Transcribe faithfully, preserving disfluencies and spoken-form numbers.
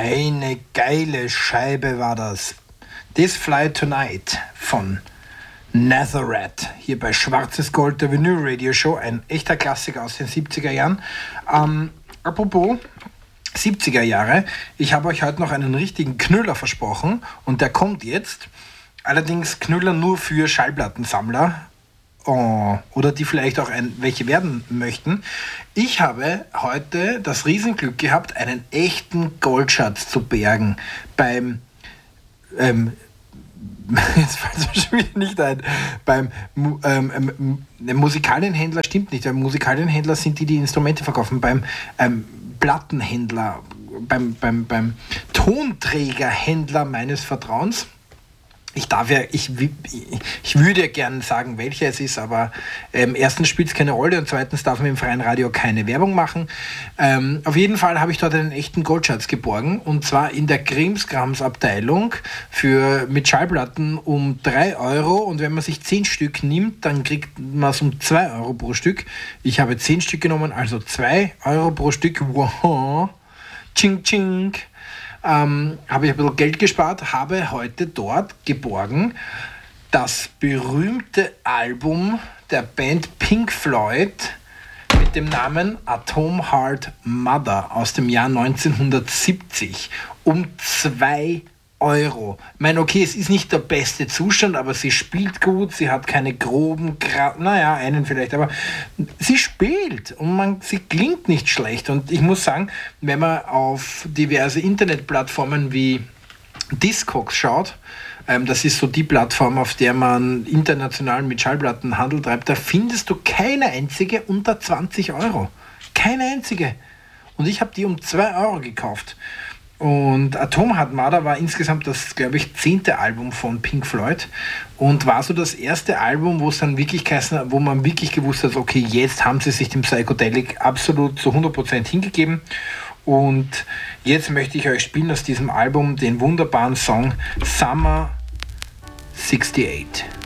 Eine geile Scheibe war das. This Fly Tonight von Nazareth, hier bei Schwarzes Gold, der Vinyl Radio Show, ein echter Klassiker aus den siebziger Jahren. Ähm, apropos siebziger Jahre, ich habe euch heute noch einen richtigen Knüller versprochen und der kommt jetzt. Allerdings Knüller nur für Schallplattensammler. Oh, oder die vielleicht auch ein, welche werden möchten. Ich habe heute das Riesenglück gehabt, einen echten Goldschatz zu bergen beim ähm, jetzt fällt es mir schon wieder nicht ein, beim ähm, ähm, Musikalienhändler stimmt nicht, weil Musikalienhändler sind die, die Instrumente verkaufen, beim ähm, Plattenhändler, beim, beim, beim Tonträgerhändler meines Vertrauens. Ich darf ja, ich, ich würde ja gerne sagen, welcher es ist, aber ähm, erstens spielt es keine Rolle und zweitens darf man im freien Radio keine Werbung machen. Ähm, auf jeden Fall habe ich dort einen echten Goldschatz geborgen und zwar in der Krimskrams-Abteilung für, mit Schallplatten um drei Euro und wenn man sich zehn Stück nimmt, dann kriegt man es um zwei Euro pro Stück. Ich habe zehn Stück genommen, also zwei Euro pro Stück. Wow. Ching, ching. Ähm, habe ich ein bisschen Geld gespart, habe heute dort geborgen das berühmte Album der Band Pink Floyd mit dem Namen Atom Heart Mother aus dem Jahr neunzehnhundertsiebzig um zwei Euro. Ich meine, okay, es ist nicht der beste Zustand, aber sie spielt gut, sie hat keine groben, Gra- naja, einen vielleicht, aber sie spielt und man, sie klingt nicht schlecht. Und ich muss sagen, wenn man auf diverse Internetplattformen wie Discogs schaut, ähm, das ist so die Plattform, auf der man international mit Schallplatten Handel treibt, da findest du keine einzige unter zwanzig Euro. Keine einzige. Und ich habe die um zwei Euro gekauft. Und Atom Heart Mother war insgesamt das, glaube ich, zehnte Album von Pink Floyd und war so das erste Album, wo es dann wirklich geheißen, wo man wirklich gewusst hat, okay, jetzt haben sie sich dem Psychedelic absolut zu hundert Prozent hingegeben. Und jetzt möchte ich euch spielen aus diesem Album den wunderbaren Song Summer sixty-eight.